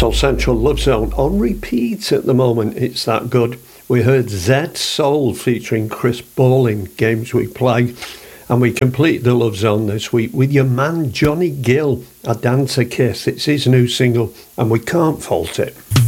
Soul Central Love Zone on repeat at the moment. It's that good. We heard Zed Soul featuring Chris Bowling, Games We Play. And we complete the Love Zone this week with your man Johnny Gill, A Dancer Kiss. It's his new single and we can't fault it.